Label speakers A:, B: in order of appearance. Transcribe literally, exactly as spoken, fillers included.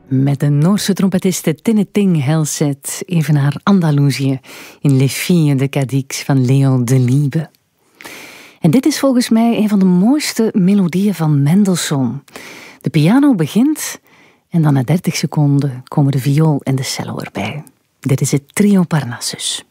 A: Met de Noorse trompetiste Tinne Ting Helset, even naar Andalusië in Les Filles de Cadix van Léon Delibes. En dit is volgens mij een van de mooiste melodieën van Mendelssohn. De piano begint en dan na dertig seconden komen de viool en de cello erbij. Dit is het Trio Parnassus.